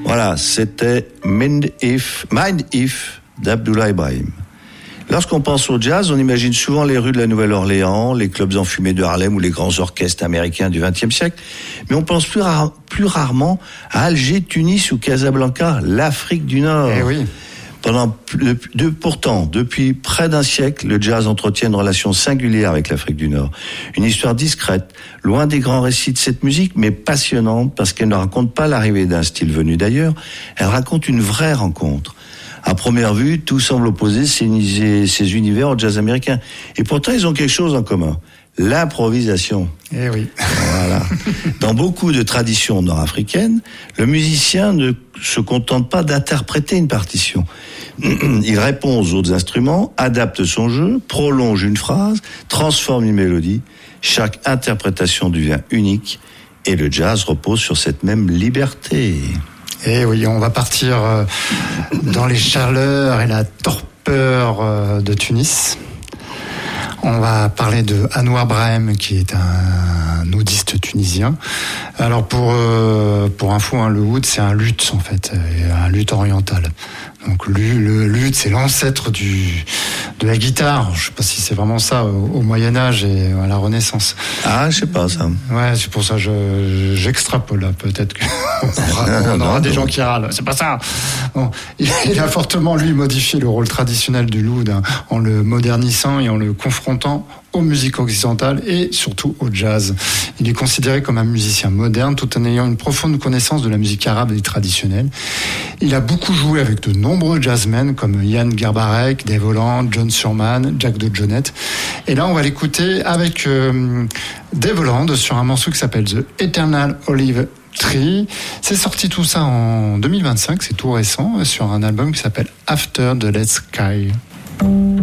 Voilà, c'était Mind If d'Abdullah Ibrahim. Lorsqu'on pense au jazz, on imagine souvent les rues de la Nouvelle-Orléans, les clubs enfumés de Harlem ou les grands orchestres américains du XXe siècle. Mais on pense plus rarement à Alger, Tunis ou Casablanca, l'Afrique du Nord. Eh oui. Pourtant, depuis près d'un siècle, le jazz entretient une relation singulière avec l'Afrique du Nord. Une histoire discrète, loin des grands récits de cette musique, mais passionnante parce qu'elle ne raconte pas l'arrivée d'un style venu d'ailleurs. Elle raconte une vraie rencontre. À première vue, tout semble opposer ces univers au jazz américain. Et pourtant, ils ont quelque chose en commun. L'improvisation. Eh oui. Voilà. Dans beaucoup de traditions nord-africaines, le musicien ne se contente pas d'interpréter une partition. Il répond aux autres instruments, adapte son jeu, prolonge une phrase, transforme une mélodie. Chaque interprétation devient unique et le jazz repose sur cette même liberté. Et oui, on va partir dans les chaleurs et la torpeur de Tunis. On va parler de Anouar Brahim, qui est un oudiste tunisien. Alors pour info, le oud, c'est un luth en fait, un luth oriental. Donc le luth, c'est l'ancêtre de la guitare. Je sais pas si c'est vraiment ça au Moyen Âge et à la Renaissance. Ah, je sais pas ça. Ouais, c'est pour ça j'extrapole là. Peut-être qu'on aura des gens qui râlent. C'est pas ça. Bon, il a fortement lui modifié le rôle traditionnel du oud en le modernisant et en le confrontant aux musiques occidentales et surtout au jazz. Il est considéré comme un musicien moderne tout en ayant une profonde connaissance de la musique arabe et traditionnelle. Il a beaucoup joué avec de nombreux jazzmen comme Yann Garbarek, Dave Holland, John Surman, Jack DeJohnette. Et là, on va l'écouter avec Dave Holland sur un morceau qui s'appelle The Eternal Olive Tree. C'est sorti tout ça en 2025, c'est tout récent, sur un album qui s'appelle After the Last Sky.